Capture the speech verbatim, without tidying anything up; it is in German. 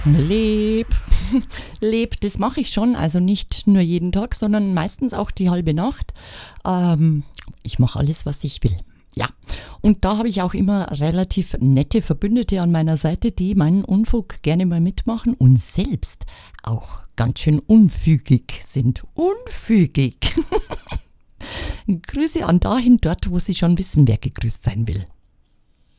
Leb, leb, das mache ich schon, also nicht nur jeden Tag, sondern meistens auch die halbe Nacht. Ähm, ich mache alles, was ich will. Ja, und da habe ich auch immer relativ nette Verbündete an meiner Seite, die meinen Unfug gerne mal mitmachen und selbst auch ganz schön unfügig sind. Unfügig. Grüße an dahin, dort, wo Sie schon wissen, wer gegrüßt sein will.